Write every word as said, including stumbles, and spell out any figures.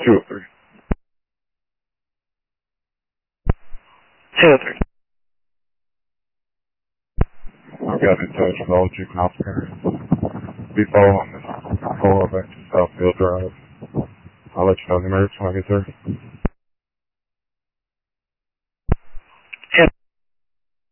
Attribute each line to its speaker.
Speaker 1: two oh three.
Speaker 2: two oh three.
Speaker 1: I've got in touch with all juvenile parents. Be following this follow back to Southfield Drive. I'll let you know the emergency when I get there.